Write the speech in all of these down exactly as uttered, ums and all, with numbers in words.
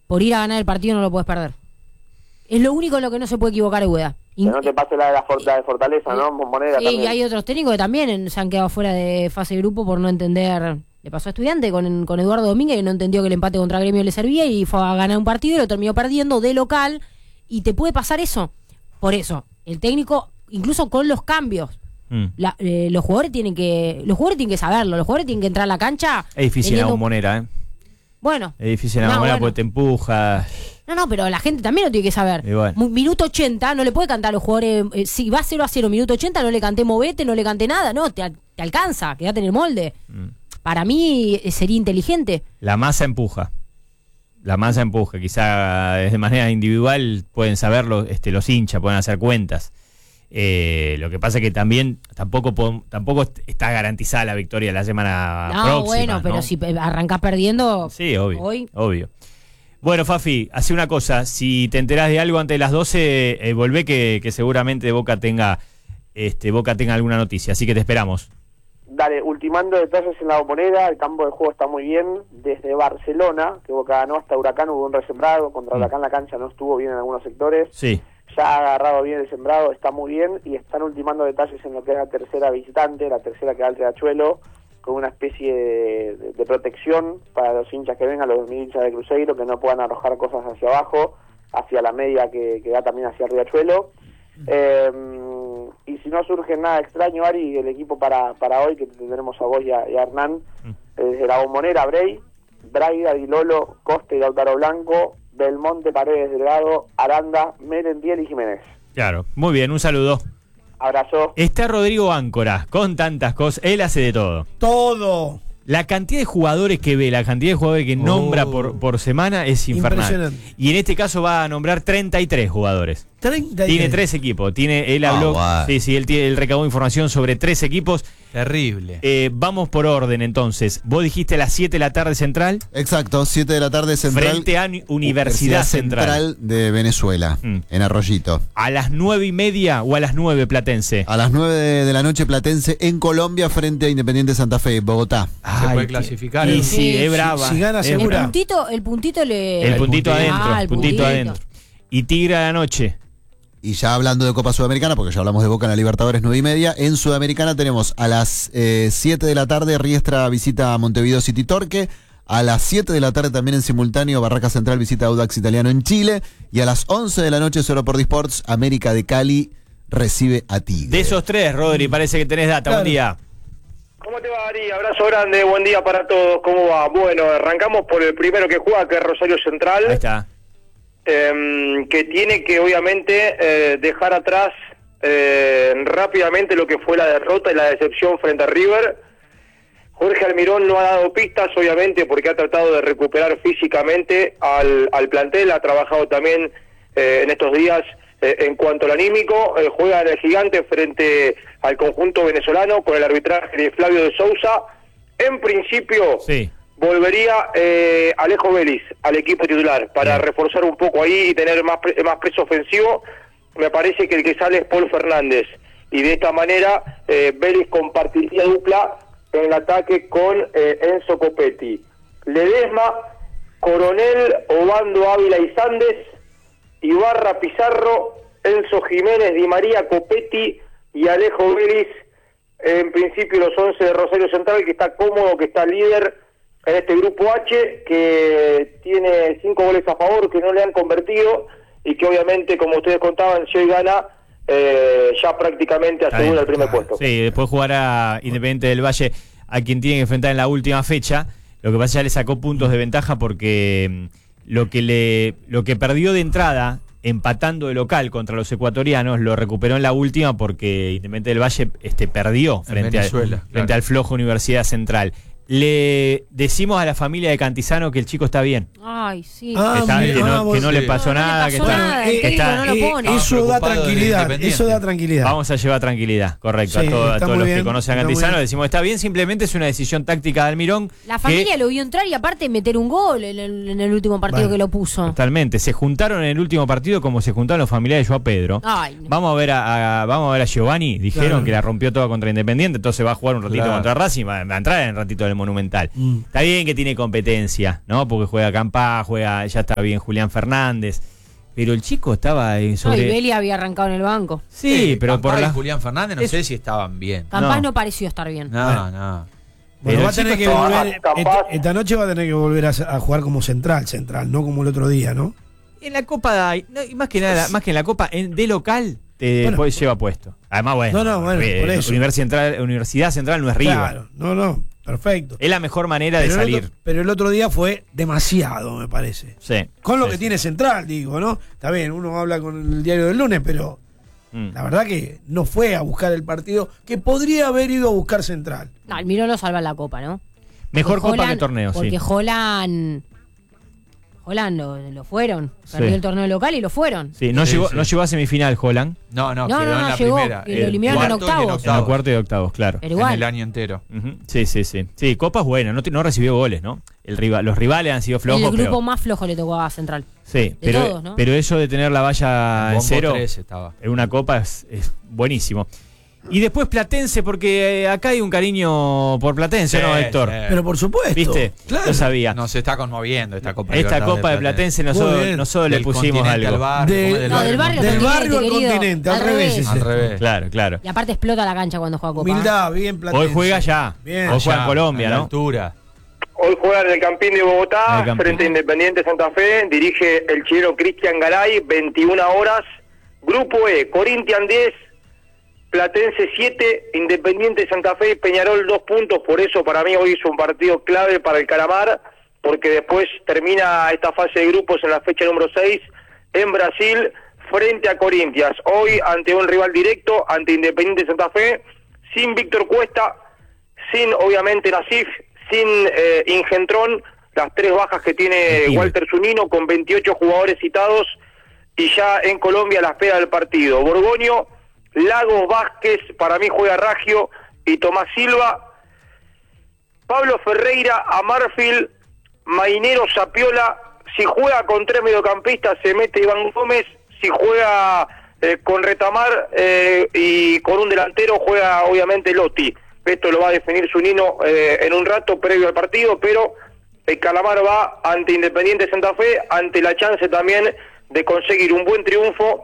por ir a ganar el partido no lo puedes perder. Es lo único en lo que no se puede equivocar Úbeda. Que no te pase la de, la for la de Fortaleza, ¿no? Moneda sí, también. Y hay otros técnicos que también se han quedado fuera de fase de grupo por no entender. Le pasó a Estudiante con, con Eduardo Domínguez, que no entendió que el empate contra Gremio le servía y fue a ganar un partido y lo terminó perdiendo de local. Y te puede pasar eso. Por eso, el técnico, incluso con los cambios, mm. la, eh, los jugadores tienen que los jugadores tienen que saberlo. Los jugadores tienen que entrar a la cancha. Es difícil teniendo... en la Bombonera, ¿eh? Bueno. Es difícil en la no, Bombonera bueno. porque te empuja. No, no, pero la gente también lo tiene que saber. Bueno. Minuto ochenta, no le puede cantar a los jugadores. Eh, si va cero a cero, minuto ochenta, no le canté movete, no le canté nada. No, te, te alcanza, quédate en el molde. Mm. Para mí eh, sería inteligente. La masa empuja. La masa empuja. Quizá de manera individual pueden saberlo este, los hinchas, pueden hacer cuentas. Eh, lo que pasa es que también tampoco tampoco está garantizada la victoria la semana no, próxima. Bueno, ¿no? pero si arrancás perdiendo. Sí, obvio. Hoy. Obvio. Bueno, Fafi, hace una cosa, si te enterás de algo antes de las doce, eh, volvé que, que seguramente Boca tenga este Boca tenga alguna noticia, así que te esperamos. Dale, ultimando detalles en la Bombonera, el campo de juego está muy bien, desde Barcelona, que Boca ganó hasta Huracán, hubo un resembrado, contra Huracán la cancha no estuvo bien en algunos sectores, sí. Ya ha agarrado bien el sembrado, está muy bien, y están ultimando detalles en lo que es la tercera visitante, la tercera que va al Riachuelo, con una especie de, de, de protección para los hinchas que vengan, los hinchas de Cruzeiro, que no puedan arrojar cosas hacia abajo, hacia la media que, que va también hacia el Riachuelo. Eh, y si no surge nada extraño, Ari, el equipo para, para hoy, que tendremos a vos y a, y a Hernán, eh, desde la Bombonera, Brey, Braida, Dilolo, Costa y Lautaro Blanco, Belmonte, Paredes, Delgado, Aranda, Merendiel y Jiménez. Claro, muy bien, un saludo. Abrazo. Está Rodrigo Áncora, con tantas cosas, él hace de todo. Todo. La cantidad de jugadores que ve, la cantidad de jugadores que oh. nombra por, por semana es infernal. Y en este caso va a nombrar treinta y tres jugadores. treinta y tres. Tiene tres equipos. Tiene, él habló, oh, wow. sí, sí, él, tiene, él recabó información sobre tres equipos. Terrible. Eh, vamos por orden entonces. Vos dijiste a las siete de la tarde Central. Exacto, siete de la tarde Central. Frente a Universidad, Universidad Central. Central de Venezuela, mm. en Arroyito. ¿A las nueve y media o a las nueve Platense? A las nueve de, de la noche Platense en Colombia frente a Independiente Santa Fe, Bogotá. Ay, se puede clasificar. Y sí, sí, es brava. Si, si gana segura. El puntito, el puntito le... El puntito, el puntito adentro, ah, el puntito, puntito adentro. Y Tigre a la noche. Y ya hablando de Copa Sudamericana, porque ya hablamos de Boca en la Libertadores nueve y media, en Sudamericana tenemos a las eh, siete de la tarde Riestra visita a Montevideo City Torque, a las siete de la tarde también en simultáneo Barraca Central visita a Audax Italiano en Chile, y a las once de la noche solo por Disports, América de Cali recibe a Tigre. De esos tres, Rodri, parece que tenés data. Claro. Buen día. ¿Cómo te va, Ari? Abrazo grande, buen día para todos. ¿Cómo va? Bueno, arrancamos por el primero que juega, que es Rosario Central. Ahí está. Eh, que tiene que obviamente eh, dejar atrás eh, rápidamente lo que fue la derrota y la decepción frente a River. Jorge Almirón no ha dado pistas, obviamente, porque ha tratado de recuperar físicamente al, al plantel, ha trabajado también eh, en estos días eh, en cuanto al anímico, eh, juega en el Gigante frente al conjunto venezolano con el arbitraje de Flavio de Sousa. En principio... Sí. Volvería eh, Alejo Vélez al equipo titular para Bien. reforzar un poco ahí y tener más, pre más preso ofensivo. Me parece que el que sale es Paul Fernández y de esta manera eh, Vélez compartiría dupla en el ataque con eh, Enzo Copetti. Ledesma, Coronel, Obando, Ávila y Sandes, Ibarra, Pizarro, Enzo Jiménez, Di María, Copetti y Alejo Vélez. En principio los once de Rosario Central, que está cómodo, que está líder en este grupo H, que tiene cinco goles a favor, que no le han convertido, y que obviamente, como ustedes contaban, si hoy gana, eh, ya prácticamente asegura el primer puesto. Sí, después jugará Independiente del Valle, a quien tiene que enfrentar en la última fecha. Lo que pasa es que ya le sacó puntos de ventaja porque lo que le lo que perdió de entrada, empatando de local contra los ecuatorianos, lo recuperó en la última porque Independiente del Valle este, perdió frente, a, frente claro. al flojo Universidad Central. Le decimos a la familia de Cantizano que el chico está bien. Ay, sí. Ah, está, que, no, ah, que no le pasó no, nada. No le pasó que nada, está, el que está, no lo pone. Eso da tranquilidad. Eso da tranquilidad. Vamos a llevar tranquilidad, correcto. Sí, a, todo, a todos los bien, que conocen a Cantizano decimos está bien, simplemente es una decisión táctica de Almirón. La familia que, lo vio entrar y aparte meter un gol en el, en el último partido bueno, que lo puso. Totalmente. Se juntaron en el último partido como se juntaron los familiares de Joao Pedro. Ay, no. Vamos a ver a, a vamos a ver a Giovanni. Dijeron claro. que la rompió toda contra Independiente, entonces va a jugar un ratito claro. contra Racing, va a entrar en un ratito del el Monumental. Mm. Está bien que tiene competencia, ¿no? Porque juega Campá, juega, ya está bien Julián Fernández. Pero el chico estaba eh, sobre... No, y Beli había arrancado en el banco. Sí, Eh, pero Campá por y la... Julián Fernández no Es- sé si estaban bien. Campás No. no, pareció estar bien. No, Bueno. no. Bueno, Pero va a el tener chico que estaba volver. capaz. Esta, esta noche va a tener que volver a, a jugar como central, central, no como el otro día, ¿no? En la Copa, no, y más que nada, más que en la Copa, en, de local te Bueno. pues, lleva puesto. Además, bueno, No, no, bueno, eh, por eso. Universidad Central, Universidad Central no es River. Claro, no, no, perfecto. Es la mejor manera de Pero el, salir. otro, pero el otro día fue demasiado, me parece. Sí. Con lo Sí, que sí. tiene central, digo, ¿no? Está bien, uno habla con el diario del lunes, pero Mm. la verdad que no fue a buscar el partido que podría haber ido a buscar central. No, el Miró lo salva en la Copa, ¿no? Mejor Porque Copa que Holland- torneo, sí. Porque Holland. Holland lo, lo fueron. Sí. Perdió el torneo local y lo fueron. Sí, no, Sí, llegó, sí. no llegó a semifinal Holland. No, no, No, quedó no, en no, la llegó, primera. y lo el eliminaron en cuarto y octavos. En octavos. los cuartos y octavos, claro. Pero En igual. el año entero. Ujú. Sí, sí, sí. Sí, Copa es buena, no, te- no recibió goles, ¿no? El rival, los rivales han sido flojos, el grupo pero, más flojo le tocó a Central. sí, pero, todos, ¿no? pero eso de tener la valla en Bombo cero tres estaba. en una Copa es, es buenísimo. Y después Platense, porque eh, acá hay un cariño por Platense, ¿no, Sí, Héctor? sí. Pero por supuesto. ¿Viste? Claro. Lo sabía. Nos está conmoviendo esta Copa Esta Libertadores Copa de Platense nosotros, bien. nosotros le Del pusimos continente algo. al barrio, De- ¿cómo es No, del barrio al Del continente, barrio al querido. continente, al Al revés. revés. ese. Al revés. Claro, claro. Y aparte explota la cancha cuando juega Copa. Humildad, bien Platense. Hoy juega ya. Bien. Hoy juega en Allá, Colombia, a la ¿no? altura. Hoy juega en el Campín de En Bogotá, el Campín. frente a Independiente Santa Fe, dirige el chileno Cristian Garay, veintiuna horas. Grupo E, Corinthians diez, Platense siete, Independiente Santa Fe y Peñarol dos puntos. Por eso para mí hoy es un partido clave para el Calamar, porque después termina esta fase de grupos en la fecha número seis en Brasil frente a Corinthians. Hoy ante un rival directo, ante Independiente Santa Fe, sin Víctor Cuesta, sin obviamente Nasif, sin eh, Ingentrón, las tres bajas que tiene El pibe. Walter Zunino con veintiocho jugadores citados, y ya en Colombia la espera del partido. Borgoño, Lagos, Vázquez, para mí juega Raggio y Tomás Silva, Pablo Ferreira, Amarfield, Mainero, Sapiola. Si juega con tres mediocampistas se mete Iván Gómez, si juega eh, con Retamar eh, y con un delantero juega obviamente Lotti. Esto lo va a definir Zunino eh, en un rato previo al partido, pero el Calamar va ante Independiente Santa Fe, ante la chance también de conseguir un buen triunfo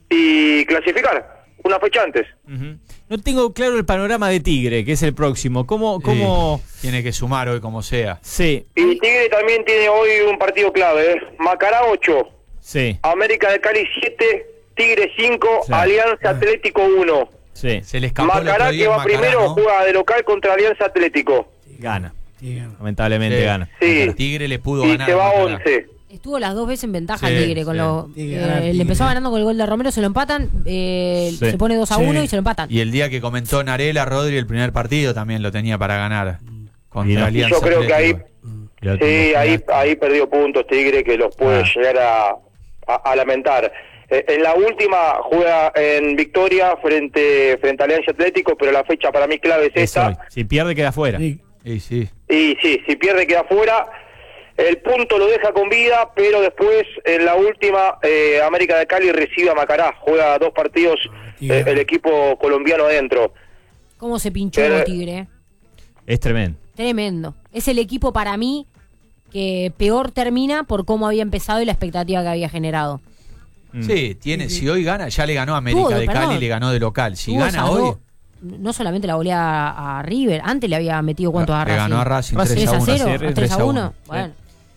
y clasificar una fecha antes. Ujú. No tengo claro el panorama de Tigre, que es el próximo. ¿Cómo, cómo... Sí, tiene que sumar hoy como sea. Sí, Y Tigre también tiene hoy un partido clave, ¿eh? Macará ocho, sí, América de Cali siete, Tigre cinco, Sí. Alianza Atlético uno. sí. Se le escapó el Macará otro que día va Macará, primero ¿no? juega de local contra Alianza Atlético. Gana. Sí. Lamentablemente Sí. gana. Sí, Tigre le pudo y ganar. se va a a Macará. once. Estuvo las dos veces en ventaja Sí, el Tigre. Con sí. lo, Tigre, eh, ganar le Tigre. empezó ganando con el gol de Romero, se lo empatan, eh, Sí. se pone dos a Sí. uno y se lo empatan. Y el día que comentó Narela, Rodri, el primer partido también lo tenía para ganar. Contra Y no. Alianza Yo creo que ahí, Atlético. sí, ahí, ahí perdió puntos Tigre que los puede Ah. llegar a, a, a lamentar. Eh, en la última juega en victoria frente frente a Alianza Atlético, pero la fecha para mí clave es Es hoy. esta. Si pierde, queda fuera. Sí. Y sí. Y sí, si pierde queda fuera. El punto lo deja con vida, pero después en la última eh, América de Cali recibe a Macará. Juega dos partidos eh, el equipo colombiano adentro. ¿Cómo se pinchó Pero- Tigre? eh? Es tremendo. Tremendo. Es el equipo para mí que peor termina por cómo había empezado y la expectativa que había generado. Mm. Sí, tiene, si hoy gana, ya le ganó a América Tuvo, de perdón. Cali, le ganó de local. Si Tuvo gana esas hoy, dos- no solamente la goleada a, a River, antes le había metido cuántos a le Racing. ganó a Racing Racing tres a uno. tres a cero, sí, tres a uno. sí. Bueno,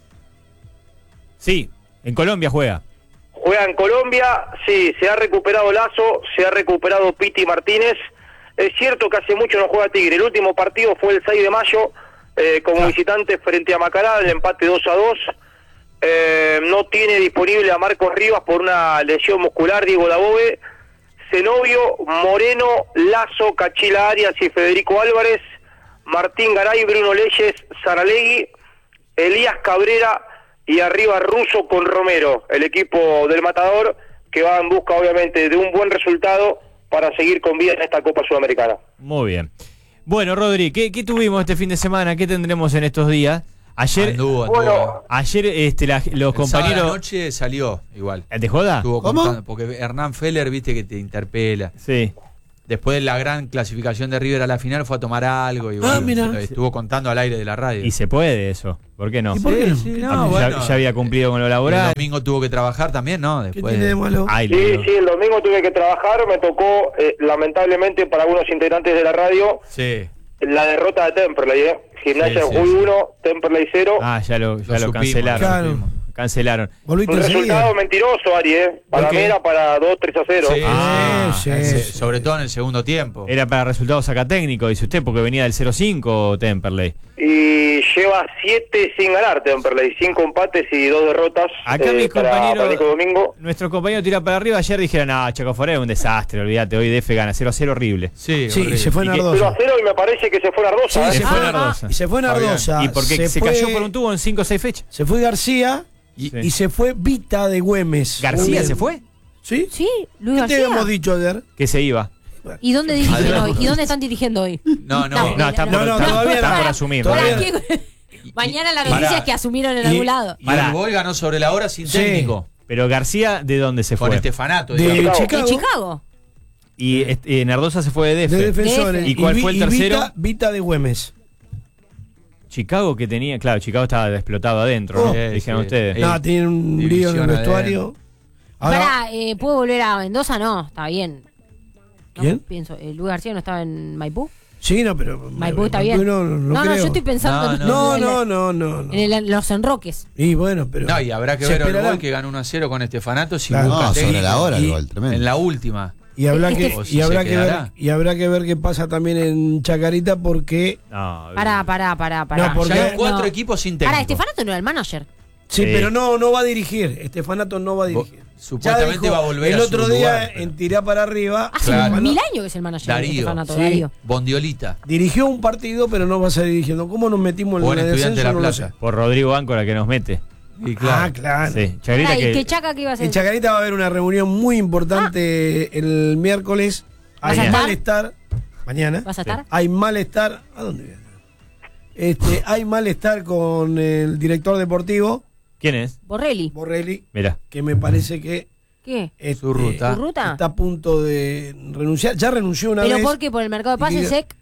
Sí, en Colombia juega. Juega en Colombia, sí, se ha recuperado Lazo, se ha recuperado Piti Martínez. Es cierto que hace mucho no juega Tigre. El último partido fue el seis de mayo, eh, como visitante frente a Macará, el empate dos a dos. Eh, no tiene disponible a Marcos Rivas por una lesión muscular, Diego Dabove. Zenobio, Moreno, Lazo, Cachila Arias y Federico Álvarez. Martín Garay, Bruno Leyes, Saralegui, Elías Cabrera y arriba Russo con Romero, el equipo del Matador, que va en busca obviamente de un buen resultado para seguir con vida en esta Copa Sudamericana. Muy bien. Bueno, Rodri, ¿qué, qué tuvimos este fin de semana? ¿Qué tendremos en estos días? Ayer, Anduvo, anduvo. Bueno, ayer este, la- los El sábado a la compañeros... noche salió igual. ¿De joda? Estuvo ¿Cómo? contando, porque Hernán Feller, viste que te interpela. Sí. después de la gran clasificación de River a la final, fue a tomar algo y Ah, bueno, mira. se lo estuvo contando al aire de la radio. Y se puede eso. ¿Por qué no? ¿Y por qué no? Sí, ¿Qué no, tiene? bueno. ya, ya había cumplido con lo El laboral. domingo tuvo que trabajar también, ¿no? ¿Qué Después tiene de malo? Ay, Sí, le- sí, el domingo tuve que trabajar, me tocó, eh, lamentablemente para algunos integrantes de la radio, Sí. la derrota de Temperley, ¿eh? Gimnasia Sí, sí, Jujuy sí. uno, Temperley cero. Ah, ya lo, ya Lo lo supimos, cancelaron. claro. Cancelaron. Volviste Un enseguida. resultado mentiroso, Ari, ¿eh? Para ¿Por mí qué? era para dos, tres a cero. Sí, Ah, sí, sí, sí, sí. sobre todo en el segundo tiempo. Era para resultados acá técnicos, dice usted, porque venía del cero cinco Temperley. Y lleva siete sin ganar Temperley, cinco empates y dos derrotas. Acá mis para, compañeros- para Nico Domingo. Nuestro compañero tira para arriba. Ayer dijeron, no, Chacoforé es un desastre, olvídate, hoy D F gana cero a cero horrible. Sí, Sí, horrible. se fue ¿Y qué- cero a Nardosa. cero y me parece que se fue Nardosa. Sí, ¿eh? se fue Ah, Nardosa. Y se fue Nardosa. Y porque se, fue- cayó por un tubo en cinco o seis fechas. Se fue García Y- Sí. y se fue Vita de Güemes. ¿García Muy se bien. fue? ¿Sí? Sí, Luis ¿Qué te García. habíamos dicho ayer? Que se iba. ¿Y dónde dirigen Adelante. hoy? ¿Y dónde están dirigiendo hoy? No, no. No, No, están por, no, no, están- todavía están no. por asumir. Todavía ¿no? ¿Para qué? Mañana la Pará. noticia es que asumieron en Y- algún lado. Y Pará. el Boy ganó sobre la hora sin Sí. técnico. Pero García, ¿de dónde se Con fue? Estefanato, De digamos. Chicago. ¿En Chicago? Y este, eh, Nardosa se fue de D F. De defensores. ¿Y cuál Vi- fue el y tercero? Vita, Vita de Güemes. Chicago que tenía, claro, Chicago estaba explotado adentro, Oh. ¿no? Sí, Dijeron sí. ustedes. Eh, No, tiene un lío en el división vestuario. Ahora, Pará, eh, ¿puedo volver a Mendoza? No, está bien. No, ¿Quién? Pienso, eh, Luis García no estaba en Maipú. sí, no, pero. Maipú está bien. No, no, no no, creo. yo estoy pensando No, en, No, en- no, no, no. no. en el- en los enroques. Y bueno, pero. No, y habrá que se ver al esperará. Boy que ganó uno a cero con Estefanato si Claro. busca No, sobre técnico. la hora el Y- gol, tremendo. En la última. Y habrá Este- que, O y si habrá se que ver, quedará. y habrá que ver qué pasa también en Chacarita porque No, Pará, pará, pará, pará. No, porque- Ya hay cuatro No. equipos sin técnico. Pará, Estefanato no era el manager. sí, Sí. pero no no va a dirigir. Estefanato no va a dirigir. Bo- supuestamente Ya va a volver el a su otro día lugar, pero- en Tirá para arriba. Hace Claro. mil años que es el manager de Darío. Estefanato, Sí. Darío. Bondiolita. Dirigió un partido, pero no va a seguir dirigiendo. ¿Cómo nos metimos en Buen el estudiante de descenso? La No lo Plata. sé. por Rodrigo Áncora que nos mete. Y Ah, claro. Sí, Chagrita Pará, ¿y que qué Chaca que iba a hacer? En Chacarita va a haber una reunión muy importante el miércoles. ¿Vas Hay a estar? malestar. Mañana. ¿Vas a estar? Hay malestar. ¿A dónde voy a estar? Este, hay malestar con el director deportivo, ¿Quién es? Borrelli. Borrelli, Mira. que me parece que ¿Qué? este, Su ruta. ¿Tu ruta? está a punto de renunciar. Ya renunció una ¿Pero vez. por qué? ¿Por el mercado de pases, Y- Sec?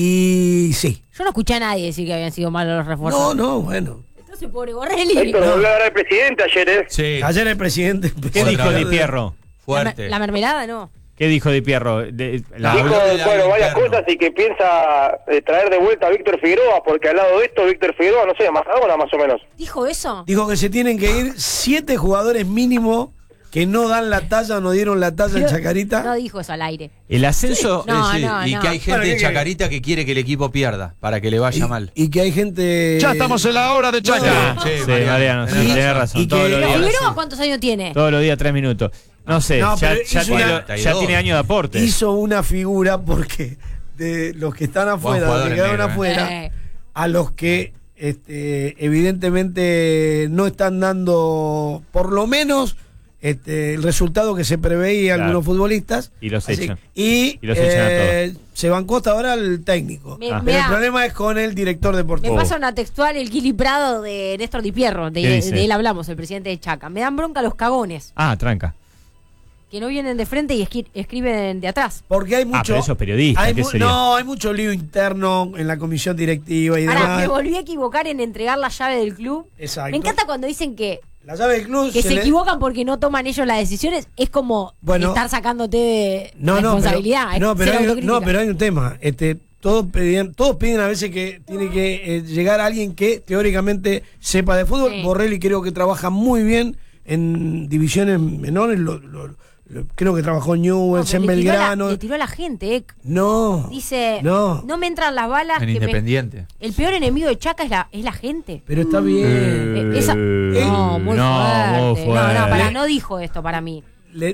Y sí. Yo no escuché a nadie decir que habían sido malos los refuerzos. No, no, bueno. Entonces, pobre Borrelli. Héctor No. volvió a ganar el presidente ayer, ¿eh? Sí. Ayer el presidente. ¿Qué Otra dijo vez. Di Pierro? La, mer- Fuerte. la mermelada no. ¿Qué dijo Di Pierro? De- la- Dijo- Dijo, Habló del bueno, año varias interno. cosas y que piensa eh, traer de vuelta a Víctor Figueroa, porque al lado de esto, Víctor Figueroa, no sé, Maradona más o menos. ¿Dijo eso? Dijo que se tienen que ir siete jugadores mínimo que no dan la talla o no dieron la talla en Chacarita. No dijo eso al aire. el ascenso. No, Sí, sí. no, y no. que hay gente Bueno, ¿qué de quiere? Chacarita que quiere que el equipo pierda para que le vaya mal. Y que hay gente. Ya estamos en la hora de Chaca. No, Sí, Sí, Mariano, Mariano, sí, tenés tenés razón. razón. Y Todos que- los ¿Pero días. Figueroa cuántos años tiene? Todos los días tres minutos. No sé, No, ya, pero ya hizo tiene, una- ya tiene años de aporte. Hizo una figura porque de los que están afuera, los jugador que el quedaron negro, ¿eh? afuera, Eh. a los que este, evidentemente no están dando por lo menos este, el resultado que se preveía Claro. algunos futbolistas. Y los Así- echan. Y, Y los echan a eh, se bancó hasta ahora el técnico. Me- Ah. Pero mirá, el problema es con el director me deportivo. pasa una textual el Kili Prado de Néstor Di Pierro. De, ¿Qué dice? de él hablamos, el presidente de Chaca. Me dan bronca los cagones, Ah, tranca. que no vienen de frente y esqui- escriben de atrás. Porque hay Ah, mucho. pero eso es periodista, hay ¿qué mu- sería? no, hay mucho lío interno en la comisión directiva y Ahora, demás. me volví a equivocar en entregar la llave del club. Exacto. Me encanta cuando dicen que, La llave del club que se, le- equivocan porque no toman ellos las decisiones. Es como Bueno. estar sacándote de No, no, responsabilidad. pero, es no, pero ser hay, autocrítica. no, pero hay un tema. Este, todos piden, todos piden a veces que tiene que eh, llegar alguien que teóricamente sepa de fútbol. Sí. Borrelli creo que trabaja muy bien en divisiones menores. Lo, lo- lo- creo que trabajó en No, Newell's, pero en le tiró a la- Belgrano. le tiró a la gente, eh. No. Dice, No. no. me entran las balas. En que me- Independiente. el peor enemigo de Chaca es la, es la gente. Pero está bien. Eh, esa- no, muy no, fuerte. muy No, no, fuerte. para, no dijo esto para mí. Le-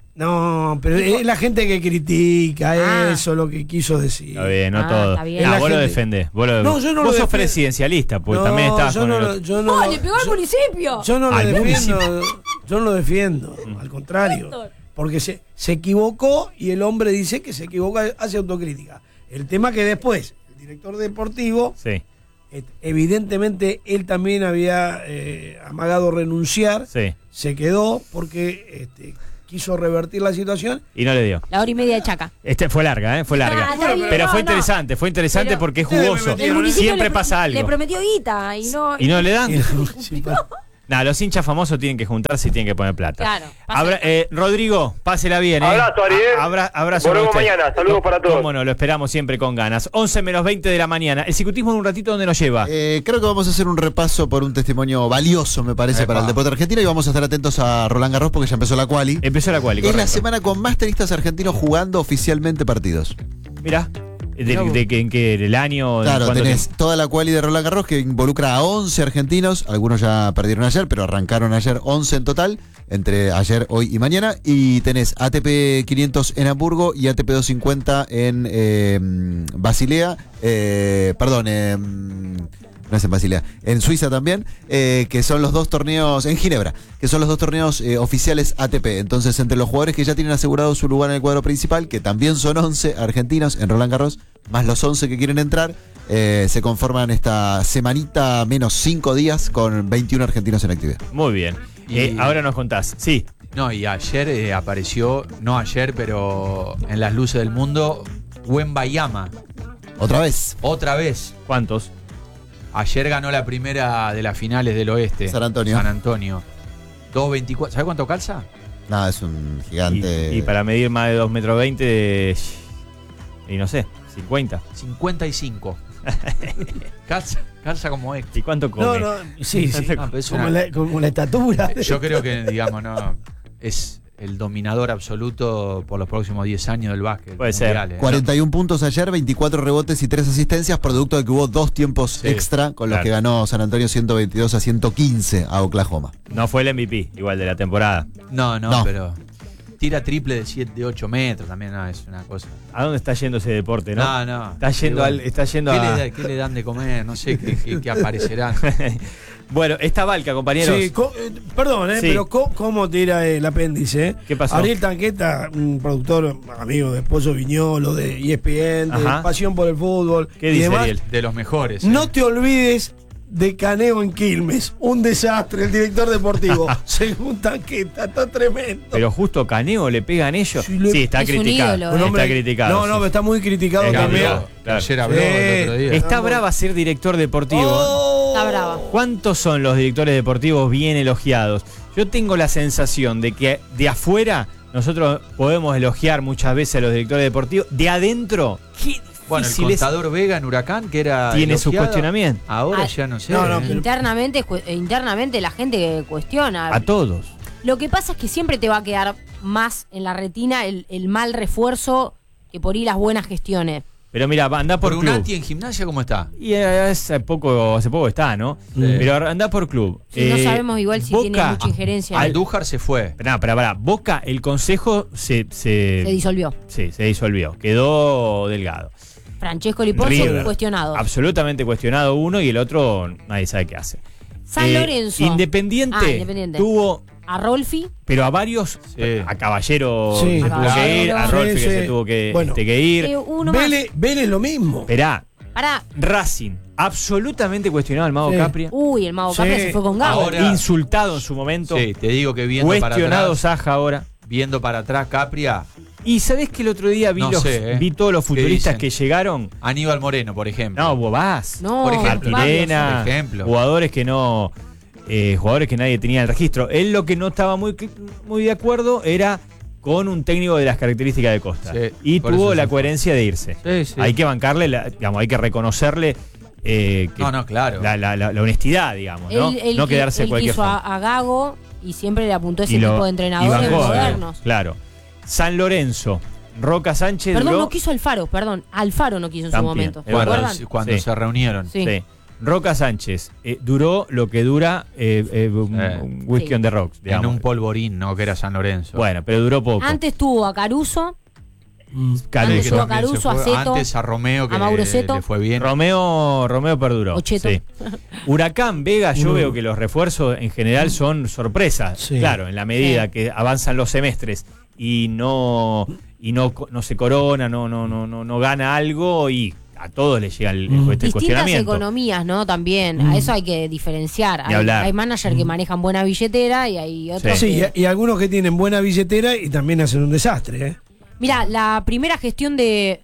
no, pero es la gente que critica Ah. eso, lo que quiso decir. Está bien, no Ah, todo. está bien. Ah, La vos lo gente- defendés. Vos, lo- No, yo no vos lo sos defiendo. presidencialista, pues No, también estás yo con no, el lo- otro. yo no ¡Oh, lo- le pegó al yo- municipio! Yo no lo Al defiendo, yo no lo defiendo, al contrario, Héctor. porque se, se equivocó y el hombre dice que se equivoca, hace autocrítica. El tema que después, el director deportivo, Sí, eh, evidentemente él también había eh, amagado renunciar, sí. se quedó porque este, quiso revertir la situación. Y no le dio. La hora y media de Chaca. Este fue larga, ¿eh? Fue larga. Ah, está bien, pero no, fue no. interesante, fue interesante Pero- porque es Ustedes me jugoso. metieron, El municipio Siempre le pro- pasa algo. Le prometió guita y no. ¿Y no le dan? Sí, pa- Nada, los hinchas famosos tienen que juntarse y tienen que poner plata. Claro, pasa- Abra- eh, Rodrigo, pásela bien, ¿eh? Abrazo, Ariel. A- abra- abrazo Volvemos para usted. mañana. Saludos para todos. Cómo no, lo esperamos siempre con ganas. once menos veinte de la mañana. El ciclismo en un ratito, ¿dónde nos lleva? Eh, creo que vamos a hacer un repaso por un testimonio valioso, me parece, Epa. para el deporte argentino y vamos a estar atentos a Roland Garros porque ya empezó la quali. Empezó la quali, Es la correcto. semana con más tenistas argentinos jugando oficialmente partidos. Mirá, de, de, que en que el año... Claro, ¿cuánto tenés tiempo? toda la quali de Roland Garros que involucra a once argentinos, algunos ya perdieron ayer, pero arrancaron ayer once en total, entre ayer, hoy y mañana, y tenés A T P quinientos en Hamburgo y A T P doscientos cincuenta en eh, Basilea, eh, perdón, eh, no es en Basilea, en Suiza también, eh, que son los dos torneos, en Ginebra, que son los dos torneos eh, oficiales A T P. Entonces, entre los jugadores que ya tienen asegurado su lugar en el cuadro principal, que también son once argentinos en Roland Garros, más los once que quieren entrar, eh, se conforman esta semanita menos cinco días con veintiún argentinos en actividad. Muy bien. Y- Eh, ahora nos contás. Sí. No, y ayer eh, apareció, no ayer, pero en las luces del mundo, Wembayama. Otra vez, Otra vez. ¿Cuántos? Ayer ganó la primera de las finales del oeste. San Antonio. San Antonio. dos veinticuatro. ¿Sabes cuánto calza? nada, es un gigante. Y, y para medir más de dos metros veinte, y no sé, cincuenta. cincuenta y cinco. calza, calza como es. ¿Y cuánto come? No, no, sí, sí. Ah, pero es Como, una- la, como la estatura. Yo creo que, digamos, no. Es el dominador absoluto por los próximos diez años del básquet. Puede ser. mundial, ¿eh? cuarenta y un puntos ayer, veinticuatro rebotes y tres asistencias, producto de que hubo dos tiempos Sí, extra con los claro. que ganó San Antonio ciento veintidós a ciento quince a Oklahoma. No fue el M V P, igual de la temporada. No, no, No. pero tira triple de siete, ocho metros también, no, es una cosa. ¿A dónde está yendo ese deporte, no? No, no. Está yendo, Sí, al, bueno. está yendo ¿Qué, a... le, da- qué le dan de comer? No sé qué, qué- qué aparecerán. Bueno, esta Valca, compañeros. Sí, co- eh, perdón, eh, Sí. pero co- ¿cómo tira el apéndice? eh? ¿Qué pasó? Ariel Tanqueta, un productor amigo de Esposo Viñolo, de E S P N, de Ajá. Pasión por el Fútbol ¿Qué y dice demás. Ariel? De los mejores. No ¿eh? te olvides de Caneo en Quilmes. Un desastre, el director deportivo. Según Tanqueta, está tremendo. Pero justo Caneo le pegan ellos. Sí, le- Sí, está Es un criticado. ídolo, Un eh. hombre- Está criticado. No, no, sí. pero está muy criticado Es también. Gabriel. Claro. Ayer habló Sí. el otro día. Está brava ser director deportivo. Oh. Está brava. ¿Cuántos son los directores deportivos bien elogiados? Yo tengo la sensación de que de afuera nosotros podemos elogiar muchas veces a los directores deportivos. De adentro, qué Bueno, el difícil es. contador Vega en Huracán, que era. Tiene sus elogiado, cuestionamientos. Ahora Ah, ya no sé. no, no, ¿eh? pero- Internamente, cu- eh, internamente la gente cuestiona. A todos. Lo que pasa es que siempre te va a quedar más en la retina el, el mal refuerzo que por ahí las buenas gestiones. Pero mira, anda por club. Brunati en gimnasia, ¿cómo está? Y eh, hace poco, hace poco está, ¿no? Pero anda por club. Sí, no Eh, sabemos igual si tiene Boca- mucha injerencia. Andújar se fue. No, pero para, Boca, el consejo se, se, Se disolvió. Sí, se disolvió. Quedó delgado. Francesco Liponzo River, cuestionado. Absolutamente cuestionado uno y el otro nadie sabe qué hace. San Eh, Lorenzo. Independiente, Ah, Independiente. tuvo, A Rolfi. pero a varios, Sí. a Caballero Sí. se A tuvo Caballero. que ir, a Rolfi Sí, que sí. se tuvo que, Bueno. este, que ir. eh, uno más. Vélez, Vélez lo mismo. Esperá, Pará. Racing, absolutamente cuestionado al Mago Sí. Capria. Uy, el Mago Sí. Capria se fue con Gabo. Ahora- Insultado en su momento. Sí, te digo que viendo para Cuestionado atrás. Saja ahora. Viendo para atrás, Capria. Y sabés que el otro día vi, No los, sé, ¿eh? vi todos los ¿Qué futbolistas dicen? que llegaron. Aníbal Moreno, por ejemplo. No, Bobás. No, Por ejemplo, Martirena, por ejemplo. jugadores que no, eh, jugadores que nadie tenía en el registro. Él lo que no estaba muy, cl- muy de acuerdo era con un técnico de las características de Costa. Sí, y por tuvo eso la se fue. coherencia de irse. Sí, sí. Hay que bancarle, la- digamos, hay que reconocerle eh, que No, no, claro. la, la- la- la honestidad, digamos, ¿no? Él, él no qui- quedarse él cualquier quiso a, forma. a Gago y siempre le apuntó ese Y lo- tipo de y entrenadores bancó, eh, modernos. Claro. San Lorenzo, Roca Sánchez. Perdón, duró- no quiso Alfaro, perdón. Alfaro no quiso en También, su momento. es ¿Se Cuando, verdad. acuerdan? cuando Sí. se reunieron. Sí. Sí. Roca Sánchez eh, duró lo que dura eh, eh, un, Eh. un whisky Sí. on the rocks, En digamos. un polvorín, ¿no? Que era San Lorenzo. Bueno, pero duró poco. Antes tuvo a Caruso, Caruso. antes tuvo a También se Caruso, a fue. Zeto, Antes a Romeo, que a Mauro Zeto. le fue bien. Romeo, Romeo perduró. Ocheto. Sí. Huracán, Vega, yo Uno. veo que los refuerzos en general son sorpresas. Sí. Claro, en la medida Sí. que avanzan los semestres y no y no, no se corona, no, no, no, no, no gana algo y a todos les llega el, el, este Distintas cuestionamiento. economías, ¿no? También, Mm. a eso hay que diferenciar. Ni Hay, hablar. hay managers que manejan buena billetera y hay otros Sí, que... y, y algunos que tienen buena billetera y también hacen un desastre, ¿eh? Mira, la primera gestión de...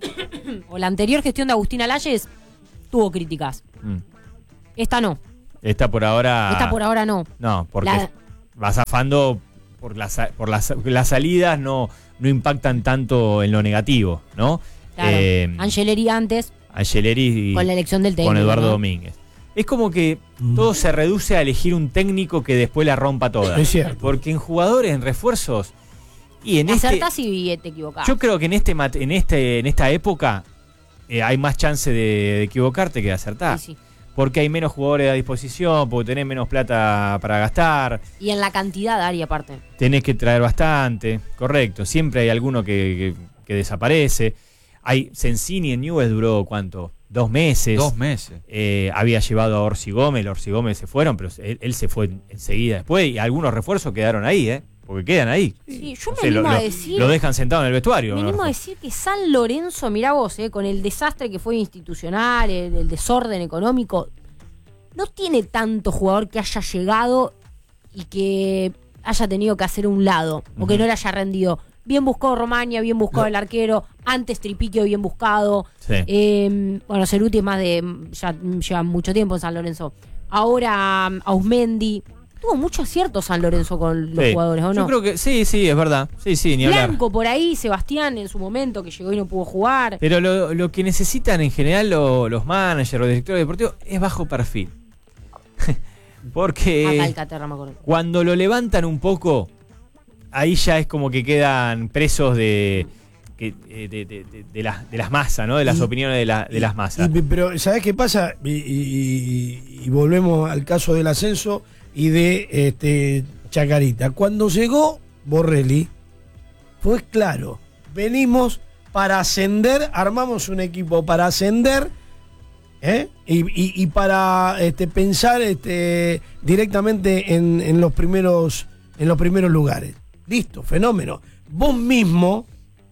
o la anterior gestión de Agustín Alayes tuvo críticas. Mm. Esta no. Esta por ahora. Esta por ahora no. No, porque La- va zafando por las por las, las salidas no, no impactan tanto en lo negativo, ¿no? Claro. Eh, Angeleri antes, Angeleri y- con la elección del técnico. con Eduardo ¿no? Domínguez. Es como que todo se reduce a elegir un técnico que después la rompa toda. Es cierto. Porque en jugadores, en refuerzos, y en este, Acertás y te equivocás. yo creo que en este mat- en este en esta época eh, hay más chance de, de equivocarte que de acertar. Sí, sí. Porque hay menos jugadores a disposición, porque tenés menos plata para gastar, Y en la cantidad, Ari, aparte. tenés que traer bastante, correcto. Siempre hay alguno que, que- que desaparece. Hay Sensini en Newell's duró ¿cuánto? Dos meses. Dos meses. Eh, había llevado a Orsi Gómez, los Orsi Gómez se fueron, pero él, él se fue en- enseguida después y algunos refuerzos quedaron ahí, ¿eh? Porque quedan ahí. Sí, yo No me sé, lo, animo a lo- decir... lo dejan sentado en el vestuario. Me ¿no? animo a decir que San Lorenzo, mirá vos, eh, con el desastre que fue institucional, el, el desorden económico, no tiene tanto jugador que haya llegado y que haya tenido que hacer un lado, o que Ujú. no le haya rendido. Bien buscado Romaña, bien buscado el arquero, antes Tripiquio bien buscado. Sí. Eh, bueno, Ceruti es más de, ya lleva mucho tiempo en San Lorenzo. Ahora um, Ausmendi. Tuvo mucho acierto San Lorenzo con los Sí. jugadores, ¿o no? Yo creo que sí, sí, es verdad. Sí, sí, ni hablar. Blanco por ahí, Sebastián en su momento que llegó y no pudo jugar. Pero lo, lo que necesitan en general lo- los managers, los directores deportivos, es bajo perfil. Acá Porque Alcaterra, me acuerdo. cuando lo levantan un poco, ahí ya es como que quedan presos de, que, eh, de, de- de- de las, de las masas, ¿no? De las Y- opiniones de, la- de las masas. Y- pero, ¿sabés qué pasa? Y, y- y volvemos al caso del ascenso y de este Chacarita. Cuando llegó Borrelli, fue claro, venimos para ascender, armamos un equipo para ascender, ¿eh? y, y- y para este, pensar este, directamente en, en los primeros, en los primeros lugares. Listo, fenómeno. Vos mismo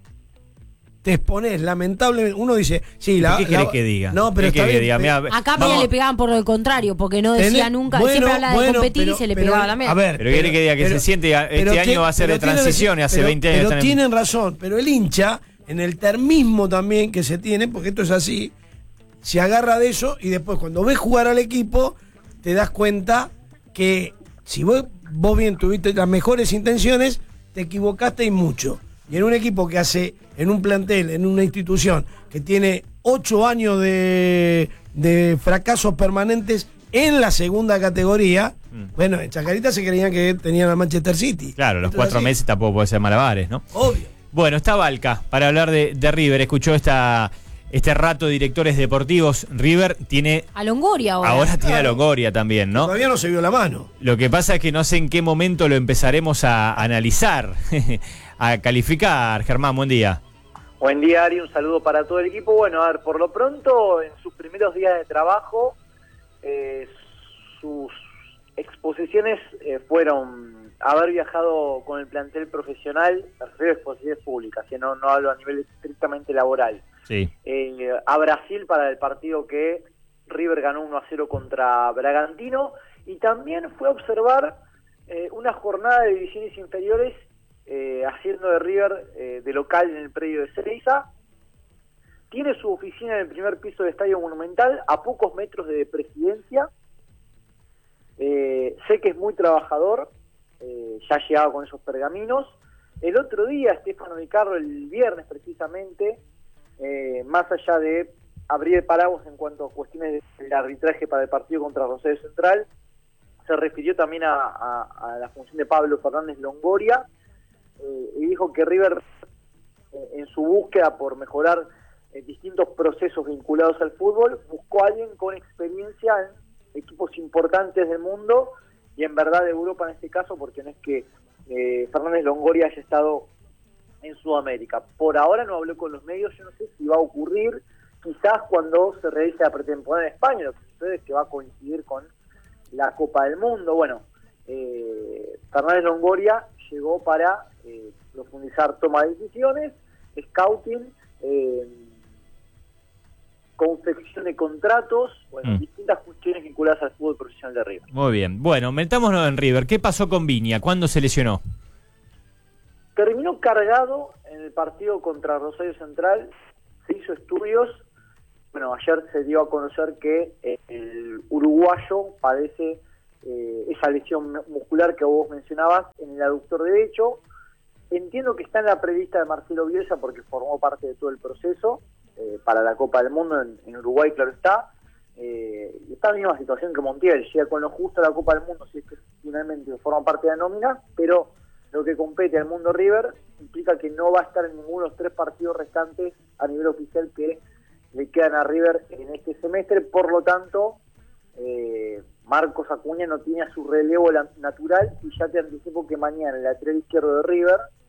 te exponés, lamentablemente, uno dice, sí, la, ¿Qué querés la- que diga? No, pero ¿Qué está querés que bien, diga? pe- Mirá, Acá vamos- le pegaban por lo contrario, porque no decía tenés- nunca, bueno, siempre habla de bueno, competir pero- y se le pero, pegaba la mesa. A ver, Pero ¿qué quiere que diga? Que se siente, este pero año ti- va a ser de pero tiene- transición y hace pero- veinte años Pero están en- tienen razón, pero el hincha, en el termismo también que se tiene, porque esto es así, se agarra de eso y después cuando ves jugar al equipo, te das cuenta que si vos, vos bien tuviste las mejores intenciones, te equivocaste y mucho. Y en un equipo que hace, en un plantel, en una institución que tiene ocho años de, de fracasos permanentes en la segunda categoría, Mm. bueno, en Chacarita se creían que tenían al Manchester City. Claro, los Esto es cuatro así. meses tampoco puede ser malabares, ¿no? Obvio. Bueno, está Balca para hablar de, de River. Escuchó esta, este rato de directores deportivos. River tiene, A Longoria ahora. ahora tiene a Claro. Longoria también, ¿no? Todavía no se vio la mano. Lo que pasa es que no sé en qué momento lo empezaremos a analizar, a calificar. Germán, buen día. Buen día, Ari, un saludo para todo el equipo. Bueno, a ver, por lo pronto, en sus primeros días de trabajo, eh, sus exposiciones eh, fueron haber viajado con el plantel profesional, me refiero a exposiciones públicas, que no, no hablo a nivel estrictamente laboral, Sí. eh, a Brasil para el partido que River ganó uno a cero contra Bragantino, y también fue a observar eh, una jornada de divisiones inferiores eh, haciendo de River eh, de local en el predio de Ezeiza. Tiene su oficina en el primer piso del Estadio Monumental, a pocos metros de Presidencia. Eh, sé que es muy trabajador, eh, ya ha llegado con esos pergaminos. El otro día, Estefano Di Carlo, el viernes precisamente, eh, más allá de abrir el paraguas en cuanto a cuestiones del arbitraje para el partido contra Rosario Central, se refirió también a, a, a la función de Pablo Fernández Longoria, eh, y dijo que River, eh, en su búsqueda por mejorar eh, distintos procesos vinculados al fútbol, buscó a alguien con experiencia en equipos importantes del mundo y en verdad de Europa en este caso, porque no es que eh, Fernández Longoria haya estado en Sudamérica. Por ahora no habló con los medios, yo no sé si va a ocurrir, quizás cuando se realice la pretemporada en España, lo que sucede es que va a coincidir con la Copa del Mundo. Bueno, eh, Fernández Longoria llegó para eh, profundizar toma de decisiones, scouting, eh, confección de contratos, bueno, Mm. distintas cuestiones vinculadas al fútbol profesional de River. Muy bien. Bueno, metámonos en River. ¿Qué pasó con Viña? ¿Cuándo se lesionó? Terminó cargado en el partido contra Rosario Central, se hizo estudios, bueno, ayer se dio a conocer que eh, el uruguayo padece eh, esa lesión muscular que vos mencionabas en el aductor derecho. Entiendo que está en la prevista de Marcelo Bielsa porque formó parte de todo el proceso eh, para la Copa del Mundo en, en Uruguay, claro está. Eh, está en la misma situación que Montiel, llega con lo justo a la Copa del Mundo si es que finalmente forma parte de la nómina, pero lo que compete al mundo River implica que no va a estar en ninguno de los tres partidos restantes a nivel oficial que le quedan a River en este semestre. Por lo tanto, eh, Marcos Acuña no tiene a su relevo la, natural, y ya te anticipo que mañana el lateral izquierdo de River,